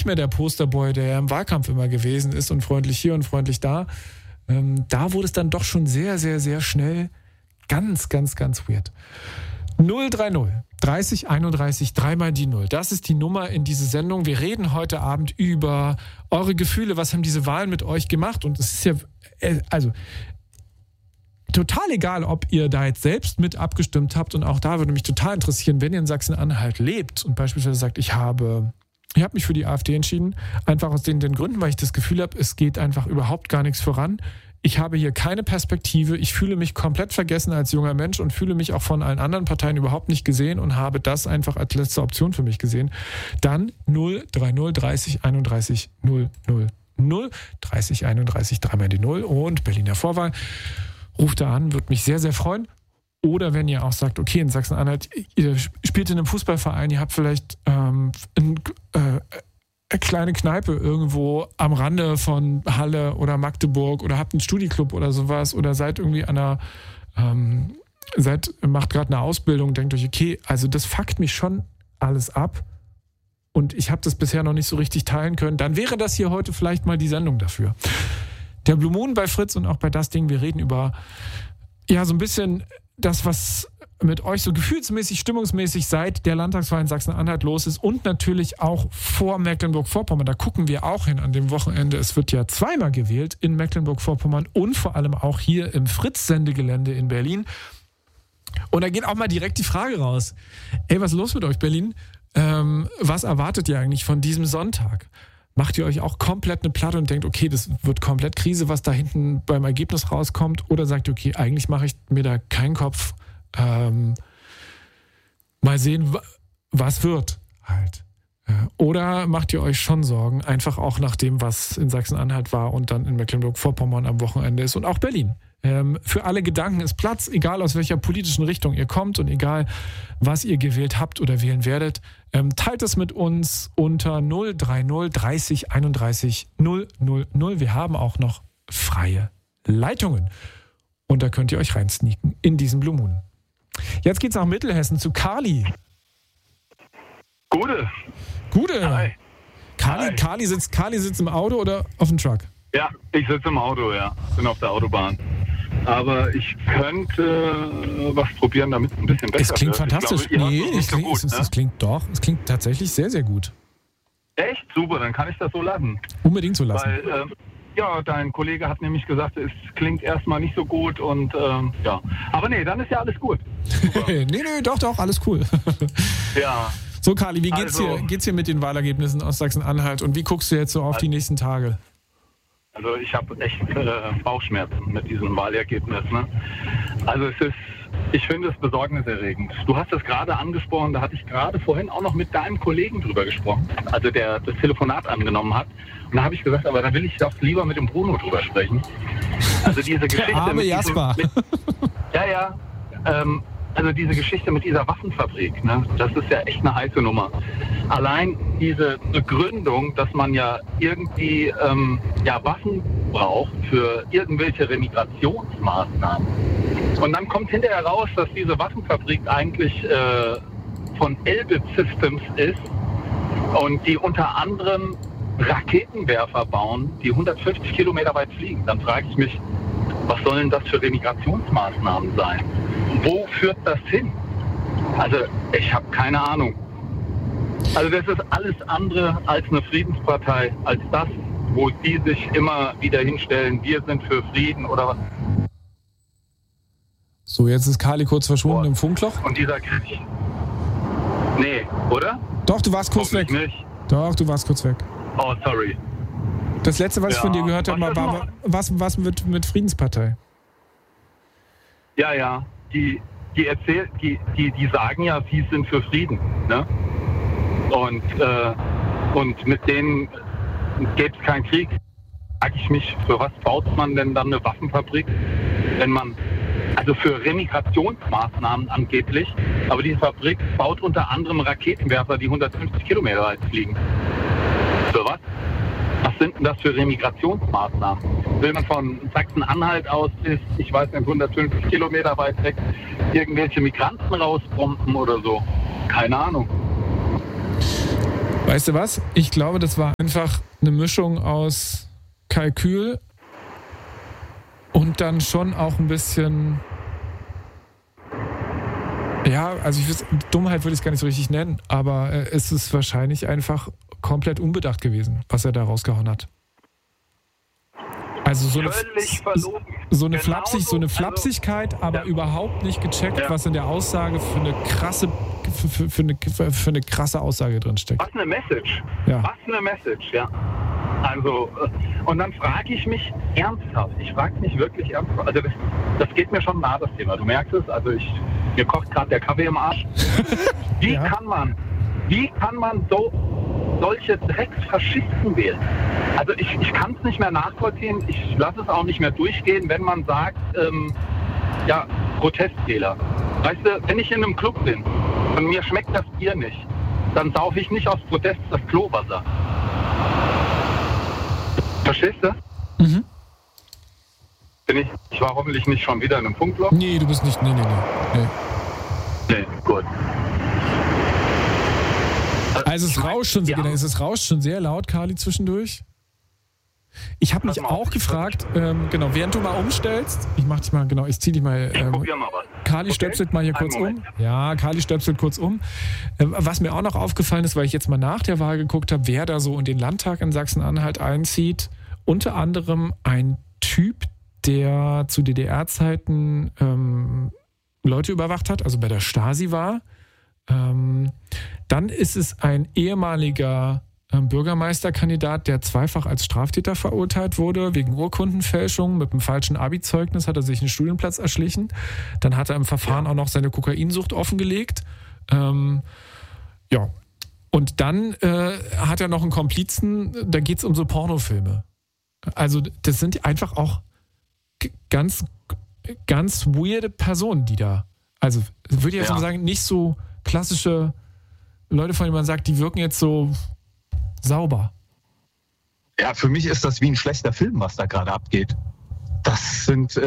nicht mehr der Posterboy, der ja im Wahlkampf immer gewesen ist und freundlich hier und freundlich da. Da wurde es dann doch schon sehr, sehr, sehr schnell ganz, ganz, ganz weird. 030 30 31 3 die 0. Das ist die Nummer in diese Sendung. Wir reden heute Abend über eure Gefühle. Was haben diese Wahlen mit euch gemacht? Und es ist ja, also total egal, ob ihr da jetzt selbst mit abgestimmt habt. Und auch da würde mich total interessieren, wenn ihr in Sachsen-Anhalt lebt und beispielsweise sagt, ich habe mich für die AfD entschieden. Einfach aus den Gründen, weil ich das Gefühl habe, es geht einfach überhaupt gar nichts voran. Ich habe hier keine Perspektive. Ich fühle mich komplett vergessen als junger Mensch und fühle mich auch von allen anderen Parteien überhaupt nicht gesehen und habe das einfach als letzte Option für mich gesehen. Dann 030 30 31 000 30 31 3 die 0 und Berliner Vorwahl. Ruft da an, würde mich sehr, sehr freuen. Oder wenn ihr auch sagt, okay, in Sachsen-Anhalt, ihr spielt in einem Fußballverein, ihr habt vielleicht eine kleine Kneipe irgendwo am Rande von Halle oder Magdeburg oder habt einen Studieclub oder sowas oder seid irgendwie macht gerade eine Ausbildung, denkt euch, okay, also das fuckt mich schon alles ab und ich habe das bisher noch nicht so richtig teilen können, dann wäre das hier heute vielleicht mal die Sendung dafür. Der Blue Moon bei Fritz und auch bei Das Ding, wir reden über so ein bisschen das, was mit euch so gefühlsmäßig, stimmungsmäßig seit der Landtagswahl in Sachsen-Anhalt los ist und natürlich auch vor Mecklenburg-Vorpommern. Da gucken wir auch hin an dem Wochenende. Es wird ja zweimal gewählt in Mecklenburg-Vorpommern und vor allem auch hier im Fritz-Sendegelände in Berlin. Und da geht auch mal direkt die Frage raus. Ey, was ist los mit euch, Berlin? Was erwartet ihr eigentlich von diesem Sonntag? Macht ihr euch auch komplett eine Platte und denkt, okay, das wird komplett Krise, was da hinten beim Ergebnis rauskommt? Oder sagt ihr, okay, eigentlich mache ich mir da keinen Kopf, mal sehen, was wird halt. Oder macht ihr euch schon Sorgen, einfach auch nach dem, was in Sachsen-Anhalt war und dann in Mecklenburg-Vorpommern am Wochenende ist und auch Berlin. Für alle Gedanken ist Platz, egal aus welcher politischen Richtung ihr kommt und egal, was ihr gewählt habt oder wählen werdet. Teilt es mit uns unter 030 30 31 000. Wir haben auch noch freie Leitungen. Und da könnt ihr euch reinsneaken in diesen Blue Moon. Jetzt geht's nach Mittelhessen zu Carly. Gute. Hi. Carly sitzt im Auto oder auf dem Truck? Ja, ich sitze im Auto, ja. Bin auf der Autobahn. Aber ich könnte was probieren, damit es ein bisschen besser wird. Es klingt fantastisch. Es klingt tatsächlich sehr, sehr gut. Echt? Super, dann kann ich das so lassen. Unbedingt so lassen. Weil, dein Kollege hat nämlich gesagt, es klingt erstmal nicht so gut und ja. Aber nee, dann ist ja alles gut. nee, doch, alles cool. Ja. So, Carly, wie geht's hier mit den Wahlergebnissen aus Sachsen-Anhalt und wie guckst du jetzt so auf die nächsten Tage? Also ich habe echt Bauchschmerzen mit diesem Wahlergebnis. Ne? Also ich finde es besorgniserregend. Du hast es gerade angesprochen, da hatte ich gerade vorhin auch noch mit deinem Kollegen drüber gesprochen, also der das Telefonat angenommen hat. Und da habe ich gesagt, aber da will ich doch lieber mit dem Bruno drüber sprechen. Also diese Geschichte arme Jasper. Also diese Geschichte mit dieser Waffenfabrik, ne, das ist ja echt eine heiße Nummer. Allein diese Begründung, dass man ja irgendwie Waffen braucht für irgendwelche Remigrationsmaßnahmen. Und dann kommt hinterher raus, dass diese Waffenfabrik eigentlich von Elbit Systems ist und die unter anderem Raketenwerfer bauen, die 150 Kilometer weit fliegen. Dann frage ich mich, was sollen das für Remigrationsmaßnahmen sein? Wo führt das hin? Also ich habe keine Ahnung. Also das ist alles andere als eine Friedenspartei, als das, wo die sich immer wieder hinstellen, wir sind für Frieden oder was. So, jetzt ist Carly kurz verschwunden im Funkloch. Und dieser Krieg. Nee, oder? Doch, du warst kurz weg. Nicht. Doch, du warst kurz weg. Oh, sorry. Das letzte, was ich von dir gehört habe, war was mit Friedenspartei? Ja. Die sagen ja, sie sind für Frieden, ne? Und mit denen gäbe es keinen Krieg. Frage ich mich, für was baut man denn dann eine Waffenfabrik, wenn man, also für Remigrationsmaßnahmen angeblich, aber diese Fabrik baut unter anderem Raketenwerfer, die 150 Kilometer weit fliegen. Für was? Was sind denn das für Remigrationsmaßnahmen? Will man von Sachsen-Anhalt aus bis, ich weiß nicht, 150 Kilometer weit weg, irgendwelche Migranten rauspumpen oder so? Keine Ahnung. Weißt du was? Ich glaube, das war einfach eine Mischung aus Kalkül und dann schon auch ein bisschen... Ja, also Dummheit würde ich es gar nicht so richtig nennen, aber es ist wahrscheinlich einfach komplett unbedacht gewesen, was er da rausgehauen hat. Also so eine Flapsigkeit, aber überhaupt nicht gecheckt, was in der Aussage für eine krasse Aussage drin steckt. Was eine Message. Ja. Was eine Message, ja. Also, und dann frage ich mich ernsthaft, ich frage mich wirklich ernsthaft, also das geht mir schon nah, das Thema, du merkst es, also mir kocht gerade der Kaffee im Arsch. Wie kann man solche Drecksfaschisten wählen? Also ich kann es nicht mehr nachvollziehen, ich lasse es auch nicht mehr durchgehen, wenn man sagt, Protestwähler. Weißt du, wenn ich in einem Club bin und mir schmeckt das Bier nicht, dann saufe ich nicht aus Protest das Klowasser. Verstehst du? Mhm. Ich war hoffentlich nicht schon wieder in einem Funkloch? Nee, du bist nicht, nee. Nee, gut. Also es rauscht schon sehr laut, Kali, zwischendurch. Ich habe mich auch gefragt, während du mal umstellst, ich zieh dich mal, probier mal was. Kali stöpselt mal hier kurz um. Ja, Kali stöpselt kurz um. Was mir auch noch aufgefallen ist, weil ich jetzt mal nach der Wahl geguckt habe, wer da so in den Landtag in Sachsen-Anhalt einzieht, unter anderem ein Typ, der zu DDR-Zeiten Leute überwacht hat, also bei der Stasi war. Dann ist es ein ehemaliger Bürgermeisterkandidat, der zweifach als Straftäter verurteilt wurde, wegen Urkundenfälschung. Mit einem falschen Abi-Zeugnis hat er sich einen Studienplatz erschlichen. Dann hat er im Verfahren auch noch seine Kokainsucht offengelegt. Und dann hat er noch einen Komplizen, da geht es um so Pornofilme. Also das sind einfach auch ganz, ganz weirde Personen, die da, also würde ich jetzt mal sagen, nicht so klassische Leute, von denen man sagt, die wirken jetzt so sauber. Ja, für mich ist das wie ein schlechter Film, was da gerade abgeht. Das sind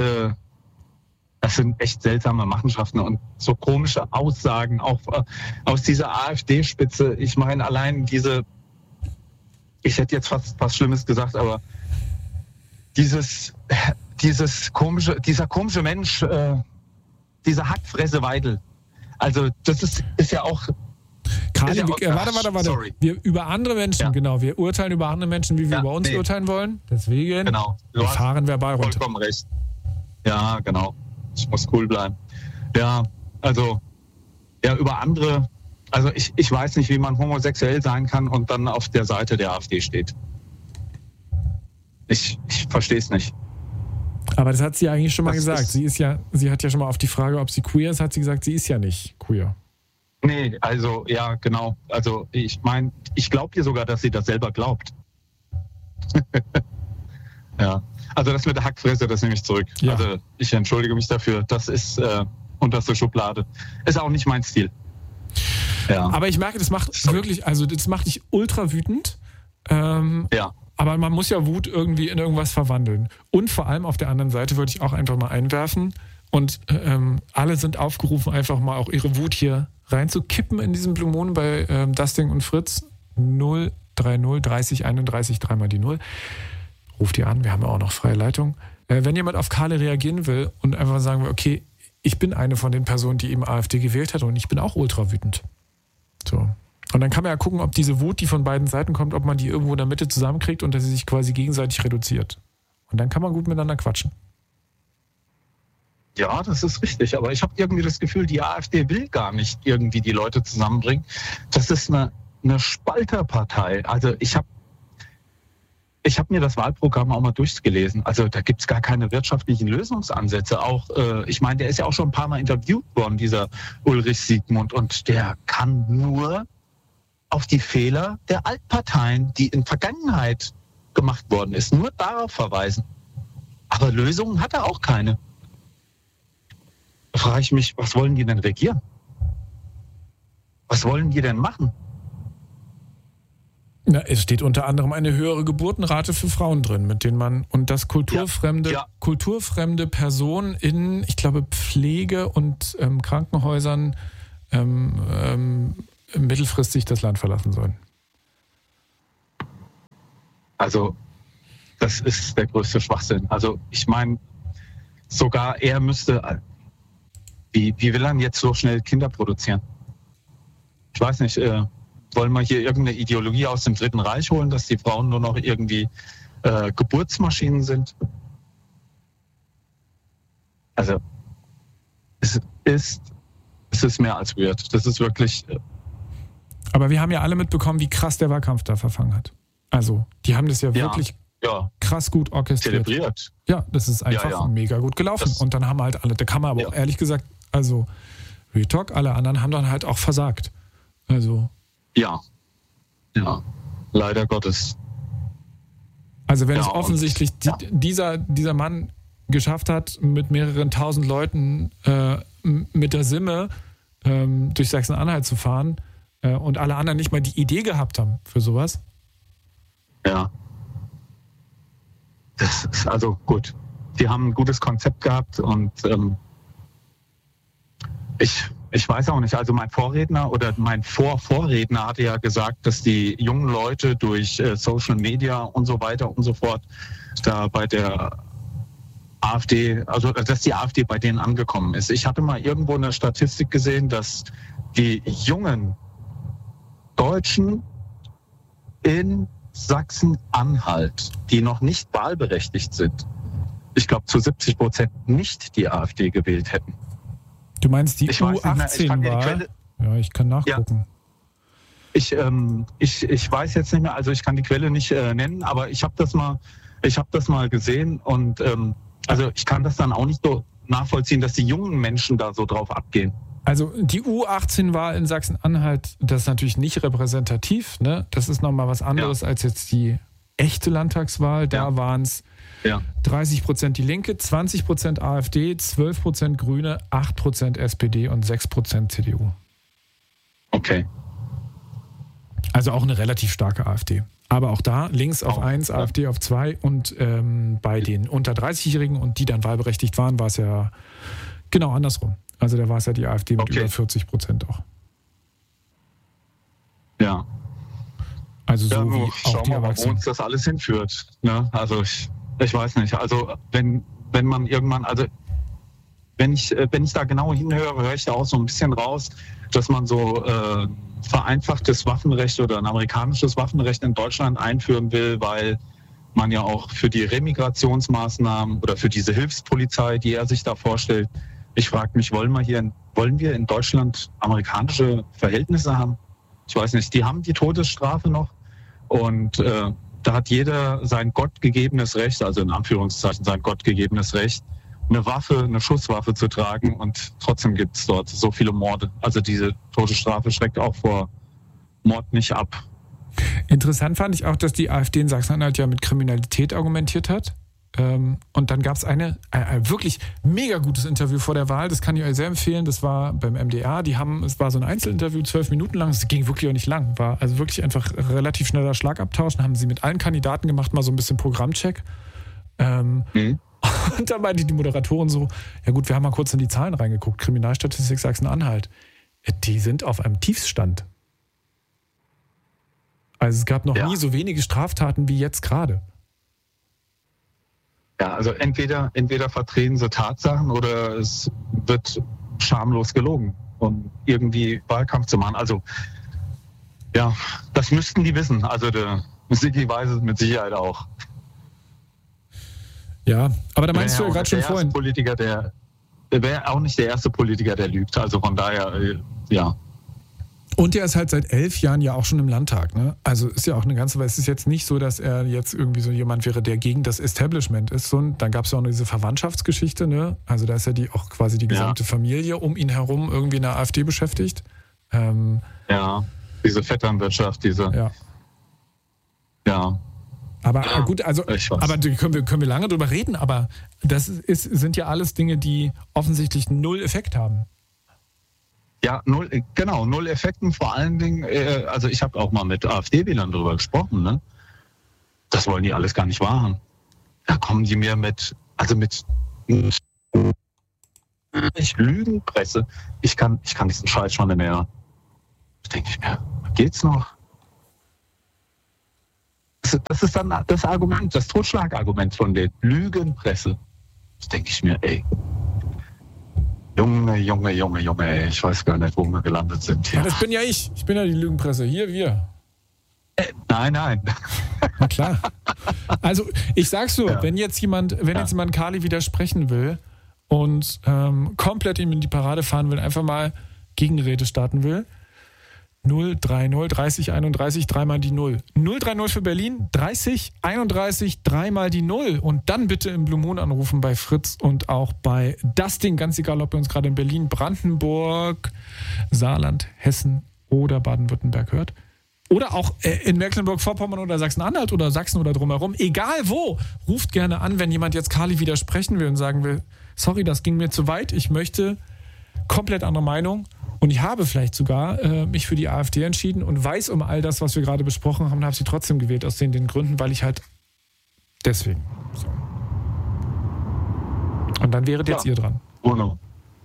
echt seltsame Machenschaften und so komische Aussagen, auch aus dieser AfD-Spitze. Ich meine, allein ich hätte jetzt fast was Schlimmes gesagt, aber dieser komische Mensch, dieser Hackfresse Weidel. Also das ist ja auch... Kali, warte. Sorry. Wir über andere Menschen, wir urteilen über andere Menschen, wie wir über uns urteilen wollen. Deswegen, wir fahren verbal runter. Vollkommen recht. Ja, genau. Ich muss cool bleiben. Ja, also, über andere, also ich weiß nicht, wie man homosexuell sein kann und dann auf der Seite der AfD steht. Ich verstehe es nicht. Aber das hat sie eigentlich schon mal gesagt. Sie hat ja schon mal auf die Frage, ob sie queer ist, hat sie gesagt, sie ist ja nicht queer. Nee, also, ja, genau. Also, ich meine, ich glaube ihr sogar, dass sie das selber glaubt. Ja. Also, das mit der Hackfresse, das nehme ich zurück. Ja. Also, ich entschuldige mich dafür. Das ist unterste Schublade. Ist auch nicht mein Stil. Ja. Aber ich merke, das macht wirklich, also, das macht dich ultra wütend. Aber man muss ja Wut irgendwie in irgendwas verwandeln. Und vor allem auf der anderen Seite würde ich auch einfach mal einwerfen. Und alle sind aufgerufen, einfach mal auch ihre Wut hier reinzukippen in diesen Blue Moon bei Dustin und Fritz. 030 30 31 3 mal die 0. Ruft ihr an, wir haben ja auch noch freie Leitung. Wenn jemand auf Kale reagieren will und einfach sagen will, okay, ich bin eine von den Personen, die eben AfD gewählt hat und ich bin auch ultra wütend. So. Und dann kann man ja gucken, ob diese Wut, die von beiden Seiten kommt, ob man die irgendwo in der Mitte zusammenkriegt und dass sie sich quasi gegenseitig reduziert. Und dann kann man gut miteinander quatschen. Ja, das ist richtig. Aber ich habe irgendwie das Gefühl, die AfD will gar nicht irgendwie die Leute zusammenbringen. Das ist eine Spalterpartei. Also ich habe mir das Wahlprogramm auch mal durchgelesen. Also da gibt es gar keine wirtschaftlichen Lösungsansätze. Auch, ich meine, der ist ja auch schon ein paar Mal interviewt worden, dieser Ulrich Siegmund. Und der kann nur auf die Fehler der Altparteien, die in Vergangenheit gemacht worden ist, nur darauf verweisen. Aber Lösungen hat er auch keine. Da frage ich mich, was wollen die denn regieren? Was wollen die denn machen? Na, es steht unter anderem eine höhere Geburtenrate für Frauen drin, mit denen man und das kulturfremde Personen in, ich glaube, Pflege- und Krankenhäusern mittelfristig das Land verlassen sollen. Also das ist der größte Schwachsinn. Also ich meine, sogar er müsste, wie will er jetzt so schnell Kinder produzieren? Ich weiß nicht, wollen wir hier irgendeine Ideologie aus dem Dritten Reich holen, dass die Frauen nur noch irgendwie Geburtsmaschinen sind? Also es ist mehr als weird. Das ist wirklich... Aber wir haben ja alle mitbekommen, wie krass der Wahlkampf da verfangen hat. Also, die haben das ja wirklich krass gut orchestriert. Zelebriert. Ja, das ist einfach mega gut gelaufen. Und dann haben halt alle, da kann man aber auch ehrlich gesagt, also Real Talk, alle anderen haben dann halt auch versagt. Also. Ja, leider Gottes. Also wenn es offensichtlich dieser Mann geschafft hat, mit mehreren tausend Leuten mit der Simme durch Sachsen-Anhalt zu fahren und alle anderen nicht mal die Idee gehabt haben für sowas. Ja. Das ist also gut. Die haben ein gutes Konzept gehabt und ich weiß auch nicht, also mein Vorredner oder mein Vorvorredner hatte ja gesagt, dass die jungen Leute durch Social Media und so weiter und so fort da bei der AfD, also dass die AfD bei denen angekommen ist. Ich hatte mal irgendwo eine Statistik gesehen, dass die jungen Deutschen in Sachsen-Anhalt, die noch nicht wahlberechtigt sind, ich glaube zu 70% nicht die AfD gewählt hätten. Du meinst die U18-Wahl? Ja, ich kann nachgucken. Ja. Ich weiß jetzt nicht mehr, also ich kann die Quelle nicht nennen, aber ich habe das mal gesehen und also ich kann das dann auch nicht so nachvollziehen, dass die jungen Menschen da so drauf abgehen. Also die U18-Wahl in Sachsen-Anhalt, das ist natürlich nicht repräsentativ, ne? Das ist nochmal was anderes als jetzt die echte Landtagswahl. Da waren es 30% die Linke, 20% AfD, 12% Grüne, 8% SPD und 6% CDU. Okay. Also auch eine relativ starke AfD. Aber auch da links auf 1, AfD auf 2 und bei den unter 30-Jährigen und die dann wahlberechtigt waren, war es ja genau andersrum. Also da war es ja die AfD mit über 40% auch. Ja. Also so wie auch die Erwachsenen. Mal, wo uns das alles hinführt. Ne? Also ich weiß nicht. Also wenn man irgendwann, also wenn ich da genau hinhöre, höre ich da auch so ein bisschen raus, dass man so vereinfachtes Waffenrecht oder ein amerikanisches Waffenrecht in Deutschland einführen will, weil man ja auch für die Remigrationsmaßnahmen oder für diese Hilfspolizei, die er sich da vorstellt, ich frage mich, wollen wir in Deutschland amerikanische Verhältnisse haben? Ich weiß nicht, die haben die Todesstrafe noch und da hat jeder sein gottgegebenes Recht, also in Anführungszeichen sein gottgegebenes Recht, eine Schusswaffe zu tragen und trotzdem gibt es dort so viele Morde. Also diese Todesstrafe schreckt auch vor Mord nicht ab. Interessant fand ich auch, dass die AfD in Sachsen-Anhalt ja mit Kriminalität argumentiert hat. Und dann gab es ein wirklich mega gutes Interview vor der Wahl, das kann ich euch sehr empfehlen, das war beim MDR, es war so ein Einzelinterview, 12 Minuten lang, es ging wirklich auch nicht lang, war also wirklich einfach relativ schneller Schlagabtausch, haben sie mit allen Kandidaten gemacht, mal so ein bisschen Programmcheck. Und dann meinte die Moderatorin so, ja gut, wir haben mal kurz in die Zahlen reingeguckt, Kriminalstatistik Sachsen-Anhalt, die sind auf einem Tiefstand. Also es gab noch nie so wenige Straftaten wie jetzt gerade. Ja, also entweder vertreten sie Tatsachen oder es wird schamlos gelogen, um irgendwie Wahlkampf zu machen. Also ja, das müssten die wissen. Also der Sigi weiß es mit Sicherheit auch. Ja, aber da meinst du ja gerade schon vorhin. Der wäre auch nicht der erste Politiker, der lügt. Also von daher, ja. Und er ist halt seit 11 Jahren ja auch schon im Landtag, ne? Also ist ja auch eine ganze Weile, es ist jetzt nicht so, dass er jetzt irgendwie so jemand wäre, der gegen das Establishment ist. Und dann gab es ja auch noch diese Verwandtschaftsgeschichte, ne? Also da ist ja auch quasi die gesamte Familie um ihn herum irgendwie in der AfD beschäftigt. Ja, diese Vetternwirtschaft, Ja. Aber gut, also aber können wir lange drüber reden, aber das sind ja alles Dinge, die offensichtlich null Effekt haben. Ja, null Effekten, vor allen Dingen, also ich habe auch mal mit AfD-Wählern darüber gesprochen, ne? Das wollen die alles gar nicht wahrhaben. Da kommen die mir mit Lügenpresse. Ich kann diesen Scheiß schon nicht mehr. Da denke ich mir, geht's noch? das ist dann das Argument, das Totschlagargument von der Lügenpresse. Das denke ich mir, ey. Junge, ey. Ich weiß gar nicht, wo wir gelandet sind. Ja, das bin ja ich. Ich bin ja die Lügenpresse. Hier, wir. Nein. Na klar. Also, ich sag's so, wenn jetzt jemand Kali widersprechen will und komplett ihm in die Parade fahren will, einfach mal Gegenrede starten will, 030 30 31 dreimal die 0. 030 für Berlin, 30 31 dreimal die 0. Und dann bitte im Blue Moon anrufen bei Fritz und auch bei Dustin, ganz egal, ob ihr uns gerade in Berlin, Brandenburg, Saarland, Hessen oder Baden-Württemberg hört. Oder auch in Mecklenburg-Vorpommern oder Sachsen-Anhalt oder Sachsen oder drumherum. Egal wo, ruft gerne an, wenn jemand jetzt Kali widersprechen will und sagen will, sorry, das ging mir zu weit, ich möchte komplett andere Meinung. Und ich habe vielleicht sogar mich für die AfD entschieden und weiß um all das, was wir gerade besprochen haben, und habe sie trotzdem gewählt, aus den Gründen, weil ich halt deswegen. So. Und dann wäret jetzt ihr dran. Bruno.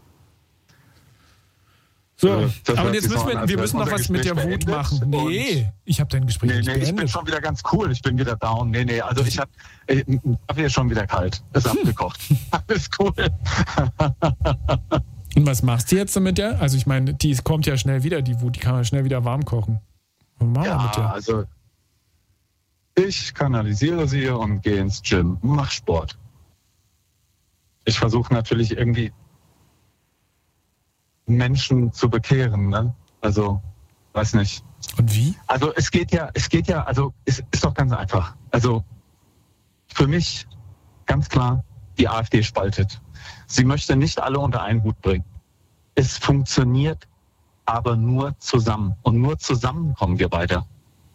So, aber jetzt wir müssen noch was mit der Wut machen. Nee, ich habe dein Gespräch nicht beendet. Ich bin schon wieder ganz cool, ich bin wieder down. Nee, also ich habe Kaffee ist schon wieder kalt, ist abgekocht. Alles cool. Und was machst du jetzt mit der? Also ich meine, die kommt ja schnell wieder, die Wut, die kann man schnell wieder warm kochen. Was machen wir mit der? Also ich kanalisiere sie und gehe ins Gym, mach Sport. Ich versuche natürlich irgendwie Menschen zu bekehren, ne? Also, weiß nicht. Und wie? Also es geht ja, also es ist doch ganz einfach. Also für mich ganz klar, die AfD spaltet. Sie möchte nicht alle unter einen Hut bringen. Es funktioniert aber nur zusammen. Und nur zusammen kommen wir weiter.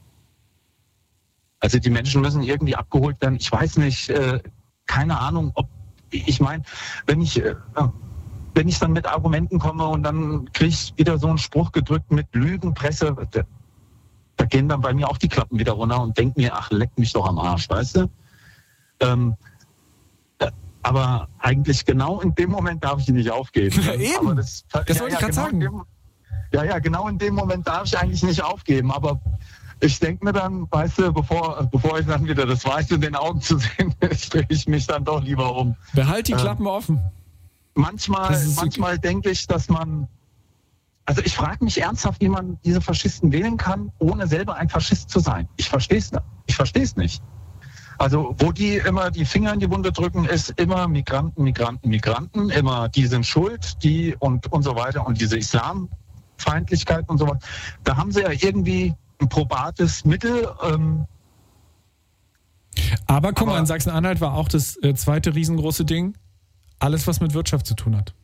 Also die Menschen müssen irgendwie abgeholt werden. Ich weiß nicht, keine Ahnung, ich meine, wenn ich dann mit Argumenten komme und dann kriege ich wieder so einen Spruch gedrückt mit Lügenpresse, da gehen dann bei mir auch die Klappen wieder runter und denken mir, ach, leck mich doch am Arsch, weißt du? Aber eigentlich genau in dem Moment darf ich nicht aufgeben. Ja, eben. Aber das wollte ich gerade sagen. Genau in dem Moment darf ich eigentlich nicht aufgeben. Aber ich denke mir dann, weißt du, bevor ich dann wieder das Weiße in den Augen zu sehen, drehe ich mich dann doch lieber um. Behalt die Klappen offen. Manchmal denke ich, dass man... Also ich frage mich ernsthaft, wie man diese Faschisten wählen kann, ohne selber ein Faschist zu sein. Ich verstehe es nicht. Also wo die immer die Finger in die Wunde drücken, ist immer Migranten, immer die sind schuld, die und so weiter und diese Islamfeindlichkeit und so weiter. Da haben sie ja irgendwie ein probates Mittel. Aber guck mal, in Sachsen-Anhalt war auch das zweite riesengroße Ding, alles was mit Wirtschaft zu tun hat.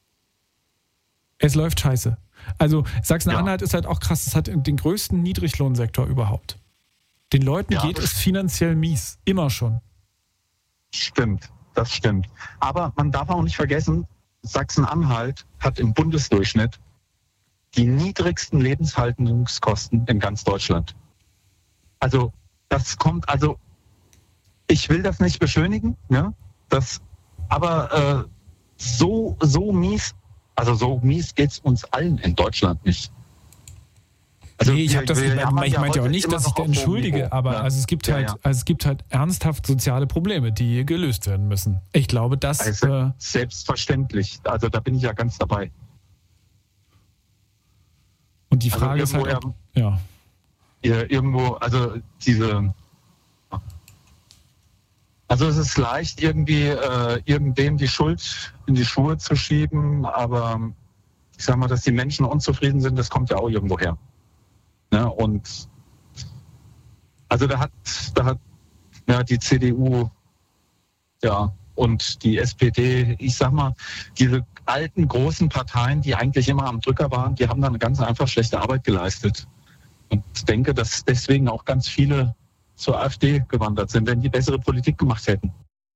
Es läuft scheiße. Also Sachsen-Anhalt ist halt auch krass, es hat den größten Niedriglohnsektor überhaupt. Den Leuten geht es finanziell mies. Immer schon. Stimmt, das stimmt. Aber man darf auch nicht vergessen, Sachsen-Anhalt hat im Bundesdurchschnitt die niedrigsten Lebenshaltungskosten in ganz Deutschland. Also ich will das nicht beschönigen, ne? Aber so mies geht's uns allen in Deutschland nicht. Also nee, ich meinte ja auch nicht, dass ich da entschuldige, aber also es gibt halt ernsthaft soziale Probleme, die gelöst werden müssen. Ich glaube, das... Also, selbstverständlich. Also da bin ich ja ganz dabei. Und die Frage ist halt... Irgendwo, also diese... Also es ist leicht, irgendwie irgendwem die Schuld in die Schuhe zu schieben, aber ich sag mal, dass die Menschen unzufrieden sind, das kommt ja auch irgendwo her. Ne? Und also da hat die CDU und die SPD, ich sag mal, diese alten großen Parteien, die eigentlich immer am Drücker waren, die haben dann ganz einfach schlechte Arbeit geleistet. Und ich denke, dass deswegen auch ganz viele zur AfD gewandert sind, wenn die bessere Politik gemacht hätten.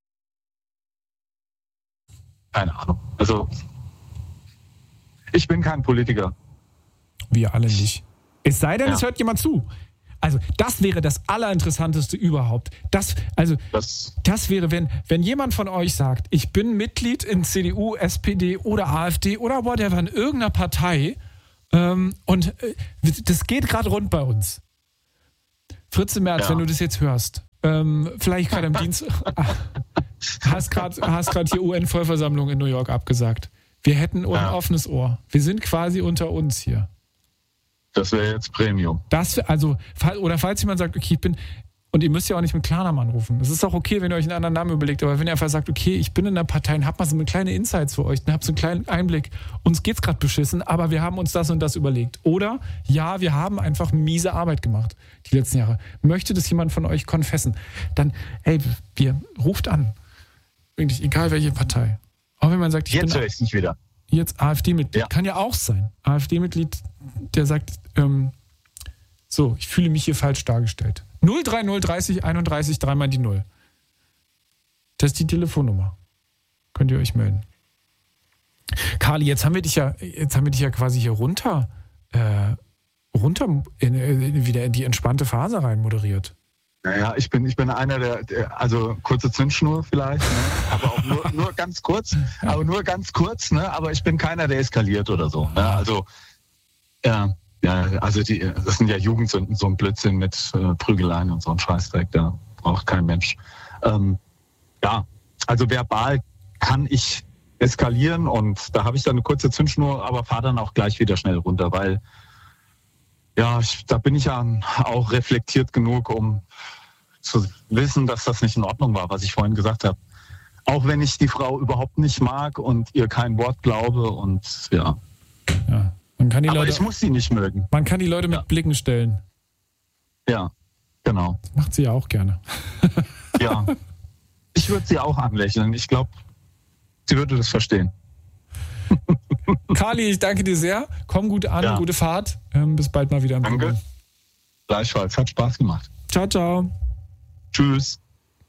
Keine Ahnung. Also ich bin kein Politiker. Wir alle nicht. Es sei denn, es hört jemand zu. Also das wäre das Allerinteressanteste überhaupt. Das wäre, wenn jemand von euch sagt, ich bin Mitglied in CDU, SPD oder AfD oder whatever in irgendeiner Partei und das geht gerade rund bei uns. Fritze Merz, wenn du das jetzt hörst, vielleicht gerade am Dienst, hast gerade hier UN-Vollversammlung in New York abgesagt. Wir hätten ein offenes Ohr. Wir sind quasi unter uns hier. Das wäre jetzt Premium. Falls jemand sagt, okay, und ihr müsst ja auch nicht mit Klarnamen anrufen. Es ist auch okay, wenn ihr euch einen anderen Namen überlegt, aber wenn ihr einfach sagt, okay, ich bin in der Partei und hab mal so eine kleine Insights für euch, dann habt so einen kleinen Einblick. Uns geht's gerade beschissen, aber wir haben uns das und das überlegt. Oder, ja, wir haben einfach miese Arbeit gemacht die letzten Jahre. Möchte das jemand von euch konfessen? Dann, ruft an. Eigentlich egal welche Partei. Auch wenn man sagt, jetzt höre ich es nicht wieder. Jetzt AfD-Mitglied. Kann ja auch sein. AfD-Mitglied, der sagt, ich fühle mich hier falsch dargestellt. 030 30 31 3 mal die 0. Das ist die Telefonnummer. Könnt ihr euch melden. Carly, jetzt haben wir dich ja quasi hier runter wieder in die entspannte Phase rein moderiert. Naja, ich bin einer der also kurze Zündschnur vielleicht, ne? Aber auch nur ganz kurz, ne? Aber ich bin keiner, der eskaliert oder so. Ne? Also, das sind ja Jugendsünden, so ein Blödsinn mit Prügeleien und so ein Scheißdreck, da braucht kein Mensch. Also verbal kann ich eskalieren und da habe ich dann eine kurze Zündschnur, aber fahre dann auch gleich wieder schnell runter, weil da bin ich ja auch reflektiert genug, um zu wissen, dass das nicht in Ordnung war, was ich vorhin gesagt habe. Auch wenn ich die Frau überhaupt nicht mag und ihr kein Wort glaube und ja. Man kann die aber Leute, ich muss sie nicht mögen. Man kann die Leute mit Blicken stellen. Ja, genau. Das macht sie ja auch gerne. Ja, ich würde sie auch anlächeln. Ich glaube, sie würde das verstehen. Carly, ich danke dir sehr. Komm gut an, gute Fahrt. Bis bald mal wieder im Büro. Danke. Gleichfalls, hat Spaß gemacht. Ciao, ciao. Tschüss.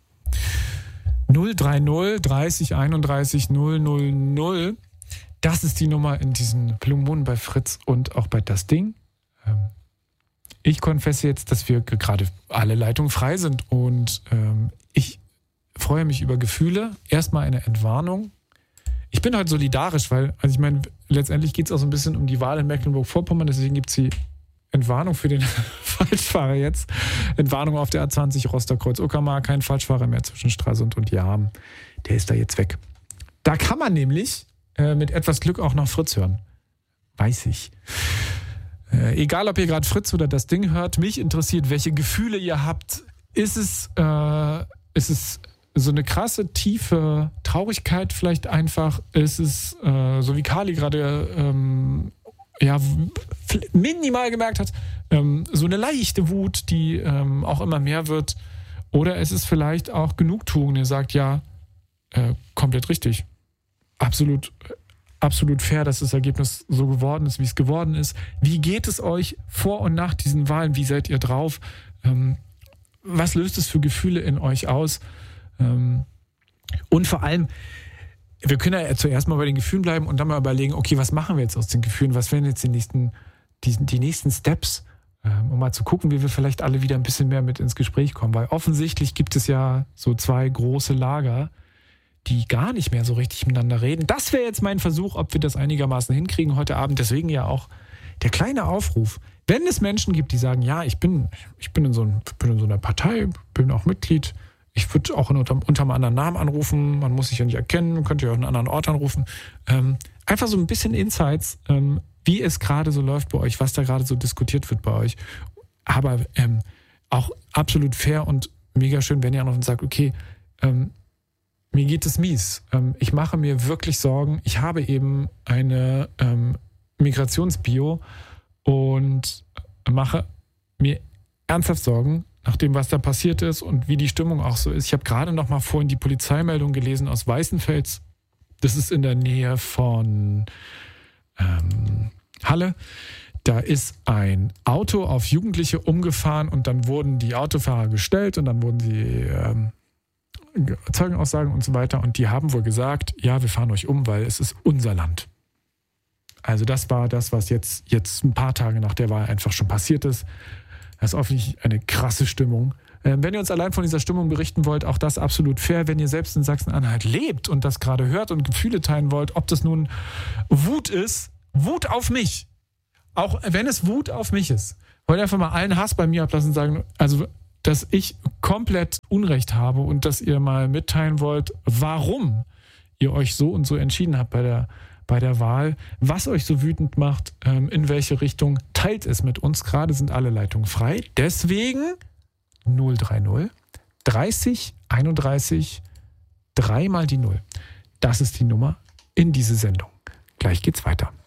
030 30 31 000. Das ist die Nummer in diesen Blue Moon bei Fritz und auch bei Das Ding. Ich konfesse jetzt, dass wir gerade alle Leitungen frei sind und ich freue mich über Gefühle. Erstmal eine Entwarnung. Ich bin heute solidarisch, weil, ich meine, letztendlich geht es auch so ein bisschen um die Wahl in Mecklenburg-Vorpommern, deswegen gibt es die Entwarnung für den Falschfahrer jetzt. Entwarnung auf der A20 Rostock-Kreuz-Uckermark, kein Falschfahrer mehr zwischen Stralsund und Jahn. Der ist da jetzt weg. Da kann man nämlich mit etwas Glück auch noch Fritz hören. Weiß ich. Egal, ob ihr gerade Fritz oder Das Ding hört, mich interessiert, welche Gefühle ihr habt. Ist es so eine krasse, tiefe Traurigkeit vielleicht einfach? Ist es, so wie Carly gerade minimal gemerkt hat, so eine leichte Wut, die auch immer mehr wird? Oder ist es vielleicht auch Genugtuung, ihr sagt, komplett richtig. Absolut fair, dass das Ergebnis so geworden ist, wie es geworden ist. Wie geht es euch vor und nach diesen Wahlen? Wie seid ihr drauf? Was löst es für Gefühle in euch aus? Und vor allem, wir können ja zuerst mal bei den Gefühlen bleiben und dann mal überlegen, okay, was machen wir jetzt aus den Gefühlen? Was wären jetzt die nächsten Steps, um mal zu gucken, wie wir vielleicht alle wieder ein bisschen mehr mit ins Gespräch kommen? Weil offensichtlich gibt es ja so zwei große Lager, die gar nicht mehr so richtig miteinander reden. Das wäre jetzt mein Versuch, ob wir das einigermaßen hinkriegen heute Abend. Deswegen ja auch der kleine Aufruf. Wenn es Menschen gibt, die sagen, ja, ich bin in so einer Partei, bin auch Mitglied, ich würde auch unter einem anderen Namen anrufen, man muss sich ja nicht erkennen, man könnte ja auch einen anderen Ort anrufen. Einfach so ein bisschen Insights, wie es gerade so läuft bei euch, was da gerade so diskutiert wird bei euch. Aber auch absolut fair und mega schön, wenn ihr noch sagt, okay, mir geht es mies. Ich mache mir wirklich Sorgen. Ich habe eben eine Migrationsbio und mache mir ernsthaft Sorgen nach dem, was da passiert ist und wie die Stimmung auch so ist. Ich habe gerade noch mal vorhin die Polizeimeldung gelesen aus Weißenfels. Das ist in der Nähe von Halle. Da ist ein Auto auf Jugendliche umgefahren und dann wurden die Autofahrer gestellt und dann wurden sie Zeugenaussagen und so weiter und die haben wohl gesagt, ja, wir fahren euch um, weil es ist unser Land. Also das war das, was jetzt ein paar Tage nach der Wahl einfach schon passiert ist. Das ist offensichtlich eine krasse Stimmung. Wenn ihr uns allein von dieser Stimmung berichten wollt, auch das absolut fair. Wenn ihr selbst in Sachsen-Anhalt lebt und das gerade hört und Gefühle teilen wollt, ob das nun Wut ist, Wut auf mich. Auch wenn es Wut auf mich ist. wollte einfach mal allen Hass bei mir ablassen und sagen, also, dass ich komplett Unrecht habe und dass ihr mal mitteilen wollt, warum ihr euch so und so entschieden habt bei der Wahl, was euch so wütend macht, in welche Richtung. Teilt es mit uns. Gerade sind alle Leitungen frei. Deswegen 030 30 31 3 mal die 0. Das ist die Nummer in diese Sendung. Gleich geht's weiter.